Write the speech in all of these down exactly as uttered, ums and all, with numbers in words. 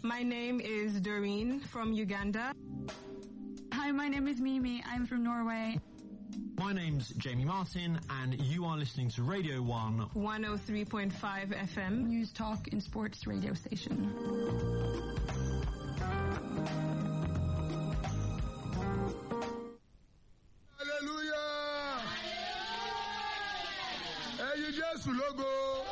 My name is Doreen from Uganda. Hi, my name is Mimi. I'm from Norway. My name's Jamie Martin, and you are listening to Radio one. one oh three point five F M. News, talk, and sports radio station. Hallelujah! Ẹyin Jésù lógo.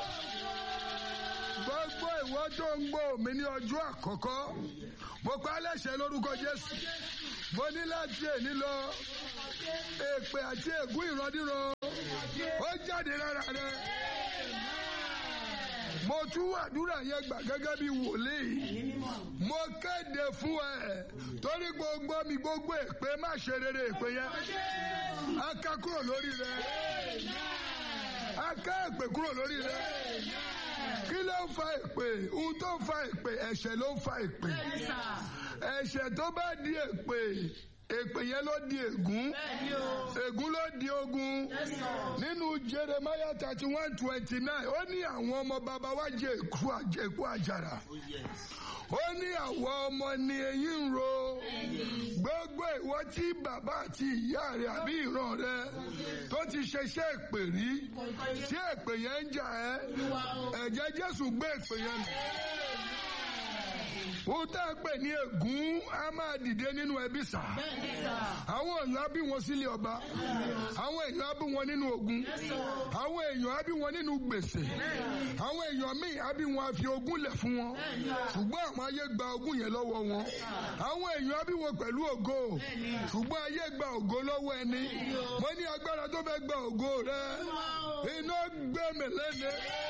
Gbogbo ìwọ tó ń gbọ́ mi ní ọjọ́ àkọ́kọ́. Mo pa á láṣẹ lórúkọ Jésù. Mo ní láti èní lọ. Èpè àti ègún ìrandíran. Ó jáde lára rẹ. Mo tún àdúrà yẹn gbà gẹ́gẹ́ bí wòlíì. Mo kéde fún ẹ. Torí gbogbo mi gbogbo èpè má ṣe rere èpè yẹn. A ká kúrò lórí rẹ. A ká èpè kúrò lórí rẹ. Kí ló ń fa èpè? Ohun tó ń fa èpè, ẹ̀ṣẹ̀ ló ń fa èpè. Ẹ̀ṣẹ̀ tó bá di èpè, èpè yẹn ló di ègún. Ègún ló di ogun. Nínú Jeremiah thirty one twenty nine, ó ní àwọn ọmọ bàbá wa jẹ èkú àjàrà. Ó ní àwọn ọmọ ni eyín ń ro. Gbogbo ìwọ tí bàbá àti ìyá rẹ àbí ìran rẹ tó ti ṣeṣẹ́ èpè rí, tí èpè yẹn ń jà ẹ́, ẹ̀jẹ̀ Jésù gbé èpè yẹn lọ. Ó tá a pè ní ègún á máa dìde nínú ẹbí sà. Àwọn èèyàn á bí wọn sílé ọba. Àwọn èèyàn á bí wọn nínú ogun. Àwọn èèyàn á bí wọn nínú gbèsè. Àwọn èèyàn míì á bí wọn á fi ogún lẹ̀ fún wọn. Ṣùgbọ́n àwọn ayé gba ogún yẹn lọ́wọ́ wọn. Àwọn èèyàn á bí wọn pẹ̀lú ògo. Ṣùgbọ́n ayé gba ògo lọ́wọ́ ẹni. Mo ní agbára tó fẹ́ gba ògo rẹ. Iná gbé mi lẹ́nu.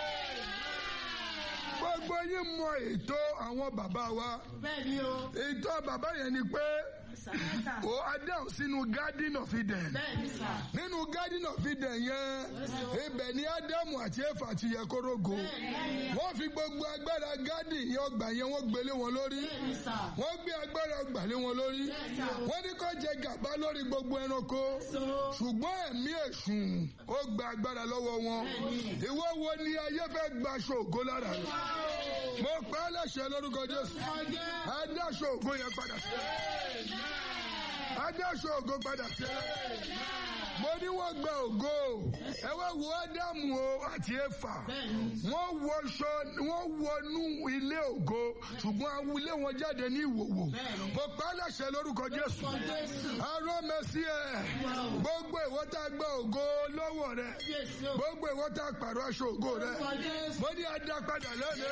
Gbogbo yín mọ ètò àwọn bàbá wa. Ètò bàbá yẹn ni pé ó adáhùn sínú Garden of Eden. Nínú Garden of Eden yẹn, ibẹ̀ ni Ádámù àti Éfà ti yẹ kórógo. Wọ́n fi gbogbo agbára garden yẹn ọgbà yẹn wọ́n gbélé wọn lórí. Wọ́n gbé agbára ọgbà lé wọn lórí. Wọ́n ní kó jẹ gàba lórí gbogbo ẹranko. Ṣùgbọ́n ẹ̀mí èṣù ó gba agbára lọ́wọ́ wọn. Ìwọ wo ni ayé fẹ́ gba aṣọ ògo lára rẹ̀? Mo pa á láṣẹ lórúkọ Jésù. Adáṣọ ògo yẹn padà sí. Adáṣọ ògo padà sí. Mo ní wọ́n gba ògo. Ẹ wá wo Ádámù o àti Éfà. Wọ́n wọṣọ, wọ́n wọnú ilé ògo. Ṣùgbọ́n àwọn ilé wọn jáde ní ìwòwò. Mo pa á láṣẹ lórúkọ Jésù. Arán mẹ́sí ẹ̀. Gbogbo ìwọ tá a gba ògo lọ́wọ́ rẹ̀. Gbogbo ìwọ tá a pàrọ̀ aṣọ ògo rẹ̀. Mo ní adá padà lẹ́nu.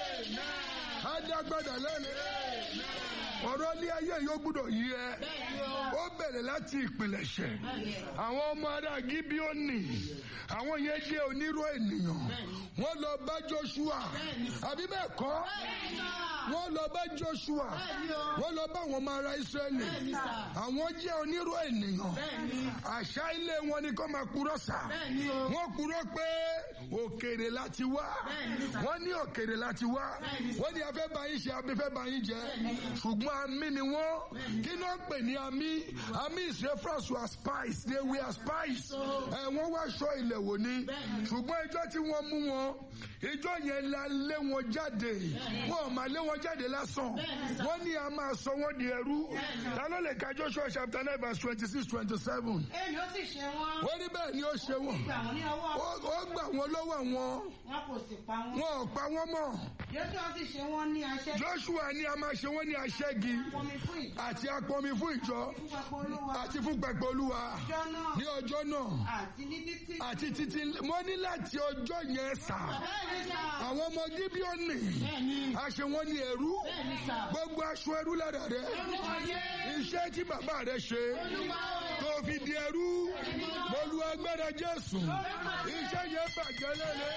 Adá padà lẹ́nu. Ọ̀rọ̀ ilé ayé yóò gbúdọ̀ yí ẹ. Ó bẹ̀rẹ̀ láti ìpìlẹ̀ṣẹ̀. Àwọn ọmọ ará Gíbíónì, àwọn yẹn jẹ́ onírú ènìyàn. Wọ́n lọ bá Joshua. Àbí bẹ́ẹ̀ kọ́? Wọ́n lọ bá Joshua. Wọ́n lọ bá àwọn ọmọ ará Ísírẹ́lì. Àwọn jẹ́ onírú ènìyàn. Àṣà ilé wọn ni kó máa purọ́ sà. Wọ́n purọ́ pé òkèrè láti wá. Wọ́n ní òkèrè láti wá. Wọ́n ní a fẹ́ bá yín ṣe, a fẹ́ bá yín jẹ. Ṣùgbọ́n àmì ni wọ́n. Kí ló ń pè ní àmì? Àmì is reference to spies. They were spies. Ẹ wọ́n wá aṣọ ilẹ̀ wò ni. Ṣùgbọ́n ìjọ tí wọ́n mú wọn, ìjọ yẹn la lé wọn jáde. Wọ́n ò máa lé wọn jáde lásán. Wọ́n ní a máa sọ wọ́n di ẹrú. Ta ló lè ka Joshua chapter nine verse twenty-six twenty-seven? Èmi ó sì ṣe wọ́n. Ó ní bẹ́ẹ̀ ni ó ṣe wọ́n. Ó gbà wọ́n lọ́wọ́ wọn. Wọn kò sì pa wọ́n. Wọn ò pa wọ́n mọ́. Joshua sì ṣe wọ́n ní aṣẹ́gi. Joshua ní a máa ṣe wọ́n ní aṣẹ́gi àti apọnmi fún ìjọ àti fún pẹpẹ Olúwa ní ọjọ́ náà àti títí. Mo ní láti ọjọ́ yẹn sà. Àwọn ọmọ Gíbíónì a ṣe wọ́n ní ẹrú. Gbogbo aṣọ ẹrú lára rẹ̀. Iṣẹ́ tí bàbá rẹ̀ ṣe tó fi di ẹrú. Mo lu agbára Jésù. Iṣẹ́ yẹn bàjẹ́ lẹ́lẹ́.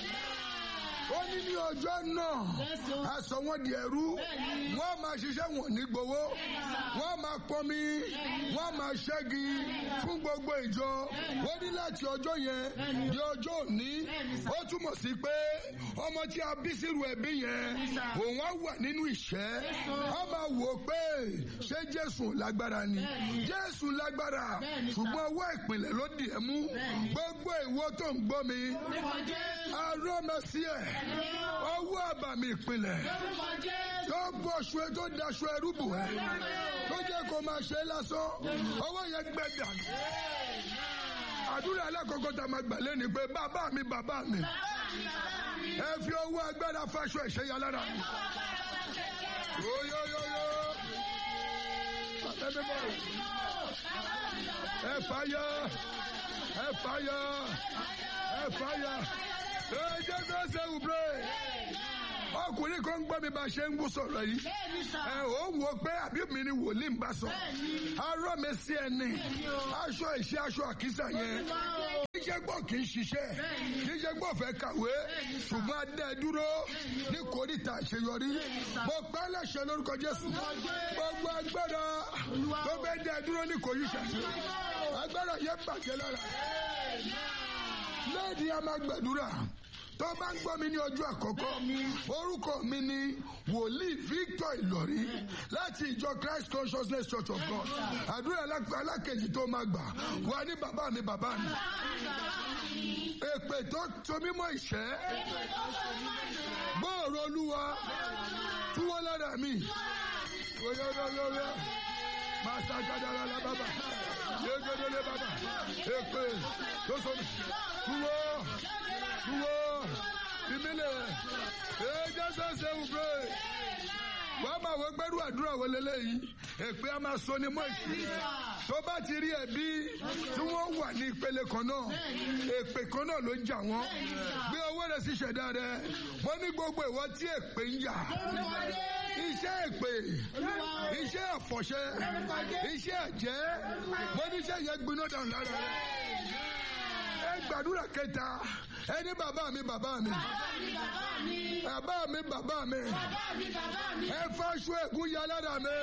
Ó ní ní ọjọ́ náà a sọ wọ́n di ẹrú. Wọ́n máa ṣiṣẹ́ wọn ní gbowó. Wọ́n máa pọnmi. Wọ́n máa ṣẹ́gi fún gbogbo ìjọ. Wọ́n ní láti ọjọ́ yẹn di ọjọ́ òní. Ó túmọ̀ sí pé ọmọ tí a bí sírù ẹbí yẹn òun á wà nínú ìṣẹ́. A máa wò pé ṣé Jésù lágbára ni? Jésù lágbára. Ṣùgbọ́n ọwọ́ ìpìlẹ̀ ló dì ẹ́ mú. Gbogbo ìwọ tó ń gbọ́ mi. Arọ́ mẹ́sí ẹ̀. Ọwọ́ àbàmì ìpìlẹ̀ tó bọ̀ṣù ẹ tó daṣọ ẹrú bù ẹ tó jẹ́ kó máa ṣe lásán ọwọ́ yẹn gbẹ dànù. àdúrà alákọ̀ọ́kọ́ tá a máa gbà lẹ́ni pé bàbá mi bàbá mi ẹ fi owó agbára fáṣọ ìṣẹ́yà lára mi. Oyoyoyo. Ẹ fàyà. Ẹ fàyà. Ẹ fàyà. Ẹ jẹ́ ká ṣe wùbrẹ́. Ọkùnrin kan gbọ́ mi bá ṣe ń wú sọ̀rọ̀ yìí. Ẹ ò wò pé àbí mi ni wòlíì ń bá sọ. Arọ́ mi sí ẹni. Aṣọ ìṣe aṣọ àkísà yẹn. Kíjẹ́ gbọ́ kì í ṣiṣẹ́. Kíjẹ́ gbọ́ fẹ́ kàwé. Ṣùgbọ́n adé dúró ní kòríta àṣeyọrí. Mo pẹ́ lẹ́sẹ̀ lórúkọ Jésù. Gbogbo agbára tó fẹ́ dé dúró ní kòríta. Agbára yẹn bàjẹ́ lára. Lẹ́ẹ̀dì a máa gbàdúrà. Tó bá ń gbọ́ mi ní ọjọ́ àkọ́kọ́, orúkọ mi ni Wòlíì Victor Ìlọ̀rí láti ìjọ Christ Consciousness Church of God. Àdúrà alákejì tó máa gbà wá ní bàbá mi bàbá mi. Èpè tó tomi mọ́ ìṣẹ́. Gbọ́ọ̀rọ̀ Olúwa túwọ́ lára mi. Oyọ́yọ́yọ́yọ́. Màsà Gàdàrà la bàbá. Yégedele bàbá. Èpè tó sọmi. Túwọ́. Túwọ́. Ìbílẹ̀. Èjẹ́ sẹ́sẹ́ wùgbé. Wọ́n máa wọ gbẹ́rú àdúrà wọlé lẹ́yìn. Èpè a máa sọ ní mọ́ ìṣẹ́. Tó bá ti rí ẹbí tí wọ́n wà ní ìpele kan náà, èpè kan náà ló ń jà wọ́n. Gbé owó rẹ̀ sí ṣẹ̀dá rẹ̀. Wọ́n ní gbogbo ìwọ tí èpè ń yà. Iṣẹ́ èpè, iṣẹ́ àfọ̀ṣẹ, iṣẹ́ àjẹ́, wọ́n ní iṣẹ́ yẹn gbiná dànù lára rẹ̀. Ẹ gbàdúrà kẹta, ẹni bàbá mi bàbá mi. Bàbá mi bàbá mi. Ẹ fọ́ aṣọ ègún ya lára mi.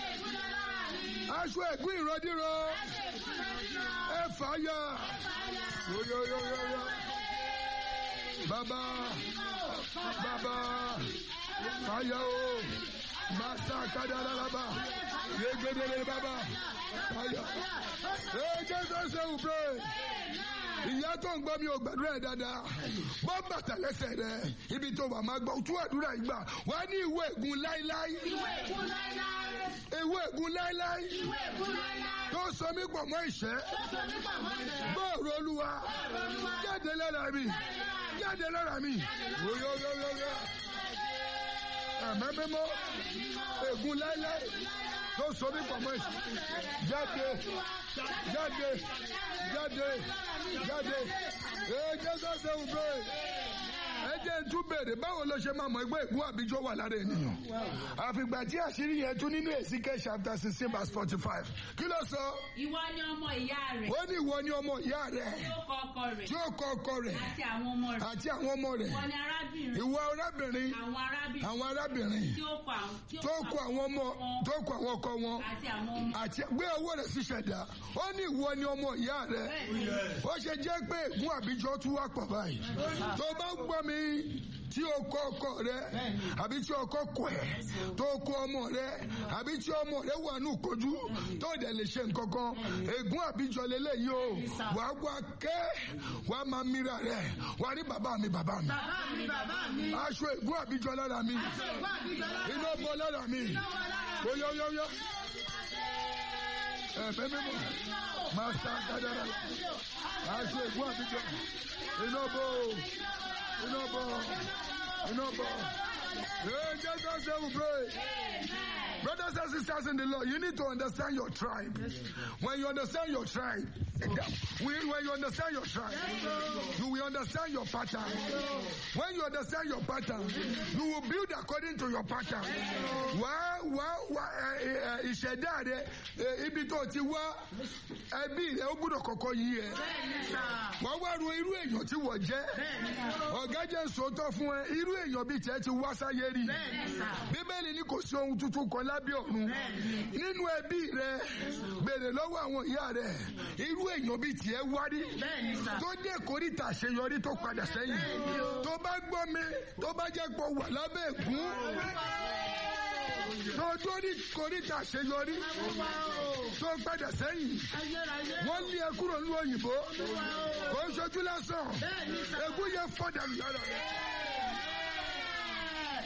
Aṣọ ègún ìrọdíro. Ẹ fà á ya. Yoyoyoyoyo. Bàbá. Bàbá. Fàyà o. Màsà Kàdàràlàbà. Yégedele bàbá. Fàyà. Ẹ jẹ́ sọ́sẹ́ wùbrẹ́. Ìyá tó ń gbọ́ mi ò gbàdúrà ẹ̀ dáadáa. Bọ́ bàtà lẹ́sẹ̀ rẹ̀. Ibi tó wà máa gbọ́ tú àdúrà yìí gbà. Wà á ní ìwé ègún láíláí. Ìwé ègún láíláí. Ìwé ègún láíláí. Ìwé ègún láíláí. Tó sọ mí pọ̀ mọ́ ìṣẹ́. Tó sọ mí pọ̀ mọ́ ìṣẹ́. Bọ́ọ̀rù Olúwa. Jáde lára mi. Jáde lára mi. Oyoyoyoyo. Ẹ̀mẹ́ mímọ́. Ègún láíláí. Tó sọ mí pọ̀ mọ́ ìṣẹ́. Jáde. Jáde. Jáde. Jáde. Ee Jésù ṣe wù bẹ́ẹ̀. Ẹ jẹ́ tún bèrè báwo ló ṣe máa mọ̀ ẹgbẹ́ ègún àbíjọ wà lára ènìyàn. Àfìgbà tí àṣírí yẹn tún nínú Èsíkẹ́ chapter sixteen verse forty-five. Kí ló sọ? Ìwọ ni ọmọ ìyá rẹ̀. Ó ní ìwọ ni ọmọ ìyá rẹ̀. Tí ó kọ ọkọ rẹ̀. Tí ó kọ ọkọ rẹ̀. Àti àwọn ọmọ rẹ̀. Àti àwọn ọmọ rẹ̀. Ìwọ ni arábìnrin. Ìwọ arábìnrin. Àwọn arábìnrin. Àwọn arábìnrin. Tí ó kọ àwọn. Tó kọ àwọn ọmọ. Tó kọ àwọn ọkọ wọn. Àti àwọn ọmọ. Àti gbé owó rẹ̀ sí ṣẹ̀dá. Ó ní ìwọ ni ọmọ ìyá rẹ̀. Ó ṣe jẹ́ pé ègún àbíjọ tún wá pọ̀ báyìí. Tó bá gbọ́ mi tí o kọ ọkọ rẹ àbí tí ọkọ kọ ẹ tó kọ ọmọ rẹ àbí tí ọmọ rẹ wà ní ìkojú tó dẹ̀ lè ṣe nǹkan kan ègún àbíjọ lélẹ́yìí o wà á wá kẹ́ wà á máa mira rẹ wà á ní bàbá mi bàbá mi aṣọ ègún àbíjọ lára mi iná bọ́ lára mi oyóyóyó ẹ̀fẹ́ mímọ́ máa sá dáadáa aṣọ ègún àbíjọ iná bọ́ iná bọ́. You know, but hey, just as they will pray. Brothers and sisters in the Lord, you need to understand your tribe. When you understand your tribe, when you understand your tribe, you will understand your pattern. When you understand your pattern, you will build according to your pattern. Wá wá wá ìṣẹ̀dá rẹ̀ ibi tó ti wá ẹbí rẹ̀ ó gbọ́dọ̀ kọ́kọ́ yí ẹ. Wọ́n wá ro irú èèyàn tí wọ́n jẹ́. Ọ̀gá jẹ́ sòótọ́ fún ẹ irú èèyàn bíi tiẹ̀ ti wá sáyé rí. Bíbélì ní kò sí ohun tuntun kan lábẹ́ ọ̀run. Nínú ẹbí rẹ̀ béèrè lọ́wọ́ àwọn ìyá rẹ̀ irú èèyàn bíi tiẹ̀ wá rí. Tó dé kórìtà àṣeyọrí tó padà sẹ́yìn. Tó bá gbọ́ mi tó bá jẹ́ pọ̀ wà lábẹ́ ègún. Tó dórí kórìtà àṣeyọrí. Tó padà sẹ́yìn. Wọ́n lé ẹ kúrò ní òyìnbó. Kò ń ṣojú lásán. Ègún yẹn fọ́dà lára rẹ̀.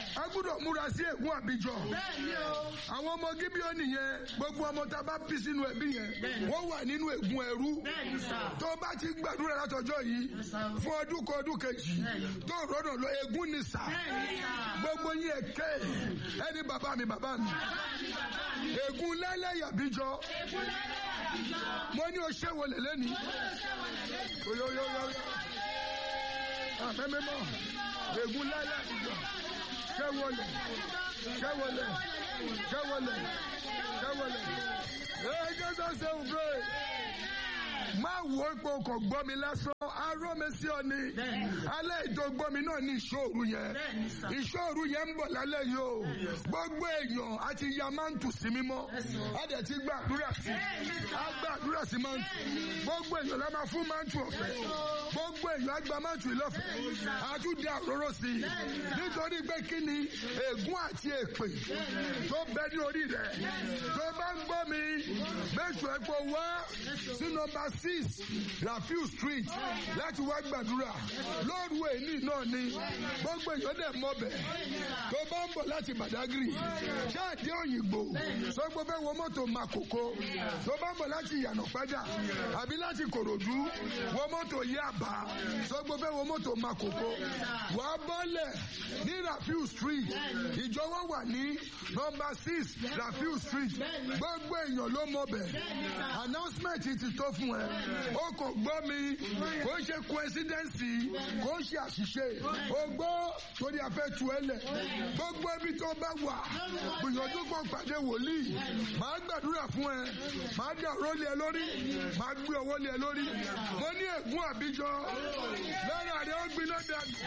a gbọ́dọ̀ múra sí ègún àbíjọ. àwọn ọmọ Gíbíónì yẹn gbogbo ọmọ tá a bá bí sínú ẹbí yẹn wọ́n wà nínú ègún ẹrú. tó bá ti gbàdúrà látọjọ́ yìí fún ọdún kan ọdún kejì tó rọ́nà lọ ègún ni sà. gbogbo yín ẹ̀kẹ́ ẹni bàbá mi bàbá mi ègún lẹ́lẹ́ yàbíjọ. mo ní o ṣé wọlé lẹ́ni. oyoyoyo àmẹ́mẹ́mọ́ ègún lẹ́lẹ́ yàbíjọ. ṣé wọlé ṣé wọlé ṣé wọlé ṣé wọlé. ẹ jẹ́sọ̀ ṣe ń gbé. má wo ipò kò gbọ́ mi lásán. arọ́ mi sí ọ ni. alẹ́ ìjọ gbọ́ mi náà ní ìṣòro yẹn. ìṣòro yẹn ń bọ̀ lálẹ́ yìí o. gbogbo èèyàn a ti ya mántù sí mímọ́. a dẹ̀ ti gbàdúrà sí. a gbàdúrà sí mántù. gbogbo èèyàn la máa fún mántù ọ̀fẹ́. gbogbo èèyàn á gba mántù ìlọ́fẹ̀ẹ́. a tún dé àróró sí i. nítorí pé kí ni ègún àti èpè tó bẹ ní orí rẹ̀. tó bá ń gbọ́ mi méjì ẹ̀kọ́ wá sí nọ́mbà six Rafiu Street láti wá gbàdúrà lóru èní náà ni gbogbo èèyàn dẹ̀ mọ́bẹ̀. tó bá ń bọ̀ láti Badagry ṣáàdé òyìnbó sọgbó fẹ́ wọ mọ́tò Makoko. tó bá ń bọ̀ láti Ìyànà Pẹ́jà àbí láti Kòròdú wọ mọ́tò Yaba sọgbó fẹ́ wọ mọ́tò Makoko. wàá bọ́lẹ̀ ní Rafiu Street ìjọ wọn wà ní nọ́mbà six Rafiu Street. gbogbo èèyàn ló mọ́bẹ̀. announcement ti tó fún ẹ. ó kò gbọ́ mi kò ṣe coincidence kò ṣe àṣìṣe. ó gbọ́ torí a fẹ́ tu ẹ lẹ̀. gbogbo ibi tó bá wà gbìyànjú kó pàdé wòlíì. màá gbàdúrà fún ẹ. màá dà ọ̀rọ̀ lé ẹ lórí. màá gbé ọwọ́ lé ẹ lórí. mo ní ègún àbíjọ lára rẹ ó gbiná dànù.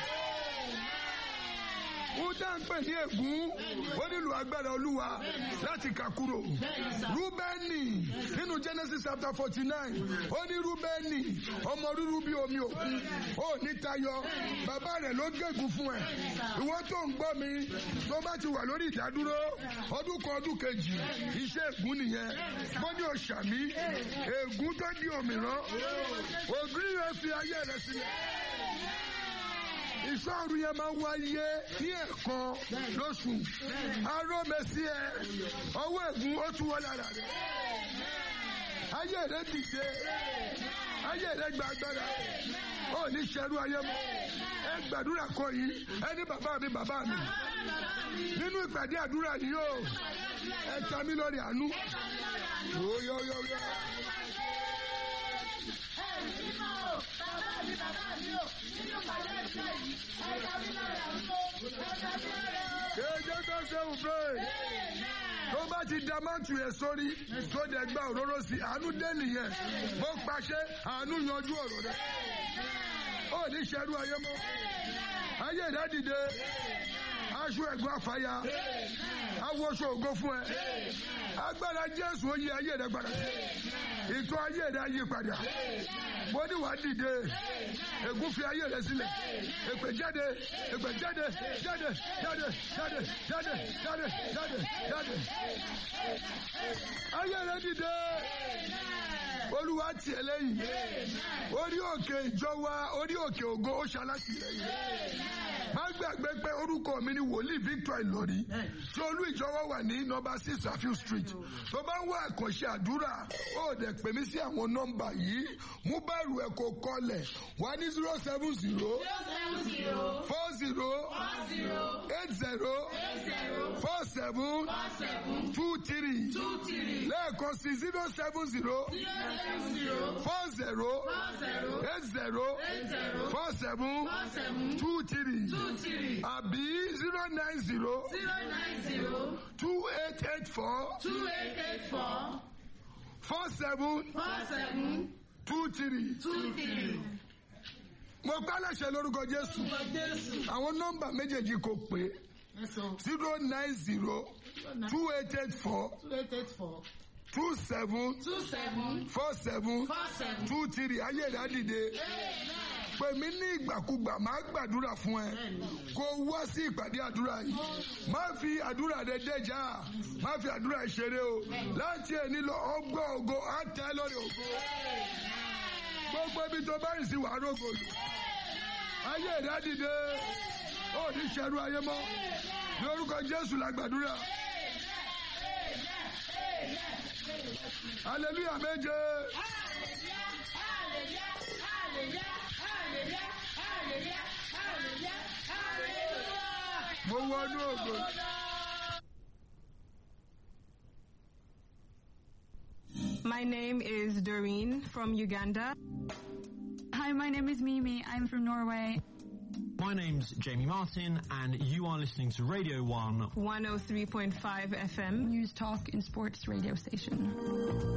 ó dá ń pè ní ègún ó nílò agbára Olúwa láti kà kúrò. Rúbẹ́nì nínú Genesis chapter forty nine ó ní Rúbẹ́nì ọmọ rúrú bí omi òkun ó ní tayọ bàbá rẹ̀ ló gégùn fún ẹ. ìwọ tó ń gbọ́ mi tó bá ti wà lórí ìdádúró ọdún kan ọdún kejì iṣẹ́ ègún nìyẹn. mo ní òṣàmí ègún tó di òmìrán ògùn yẹn fi ayé rẹ̀ sílẹ̀. ìṣòro yẹn máa wáyé ní ẹ̀kan lóṣù. arọ́ mẹ́sí ẹ ọwọ́ ègún ó tún wọ́n lára rẹ̀. ayé rẹ̀ dìde ayé rẹ̀ gba agbára ó ní ṣẹrú ayé mọ́. ẹ gbàdúrà kọ yìí ẹni bàbá mi bàbá mi nínú ìpàdé àdúrà yìí ó ẹ ta mí lórí àánú. yóyóyóyó. Kéjọ́ tó ṣe òfin. Tó bá ti da mántù yẹn sórí tó dẹ̀ gba òróró sí àánú dé nìyẹn. Mo pàṣẹ àánú yanjú ọ̀rọ̀ rẹ̀. Ó ní ṣerú ayé mọ́. Ayé ìdádìde. Aṣọ ẹ̀gbọ́n àfàyà. Awọ́ṣọ ògo fún ẹ. Agbára Jésù ó yí ayé rẹ̀ padà. Ìtọ́ ayé rẹ̀ ayé padà. Mo ní wàá dìde. Ègún fi ayé rẹ̀ sílẹ̀. Èpè jáde. Èpè jáde. Jáde. Jáde. Jáde. Jáde. Jáde. Jáde. Jáde. Ayé rẹ̀ dìde. Olúwa tì ẹ́ lẹ́yìn. Orí òkè ìjọ wa, orí òkè ògo ó ṣalátìlẹ́yìn. Má gbàgbé pé orúkọ mi ni wòlíì Victor Ìlọrí. Tí olú ìjọwọ́ wà ní nọ́mbà six Rafiu Street. Tó bá ń wá àkànṣe àdúrà, ó dẹ̀ pè mí sí àwọn nọ́mbà yìí. Mú bẹ̀rù ẹ̀ kó kọlẹ̀. Wà ní zero seven zero four zero eight zero four seven two three. Lẹ́ẹ̀kan sí zero seven zero four zero eight zero four seven two three. Àbí zero nine zero two eight eight four four seven two three. Mo pálẹ̀ṣẹ̀ lórúkọ Jésù. Àwọn nọ́mbà méjèèjì kò pé zero nine zero two eight eight four two seven four seven two three. Ayé rẹ̀ á dìde. Pè mí ní ìgbàkúgbà máa gbàdúrà fún ẹ. Kó wá sí ìpàdé àdúrà yìí. Má fi àdúrà rẹ dẹ́jà. Má fi àdúrà ṣeré o. Láti ẹni lọ ọgbọ́n ògo á tẹ́ lórí ògo. Gbogbo ibi tó bá rìn sí wàá rògbò lù. Ayé rẹ̀ á dìde. ó ní ṣẹrú ayé mọ́ lórúkọ Jésù la gbàdúrà. Hallelujah méje. Mo wọnú ògo. My name is Doreen from Uganda. Hi, my name is Mimi. I'm from Norway. My name's Jamie Martin, and you are listening to Radio one. one oh three point five F M. News Talk and Sports radio station.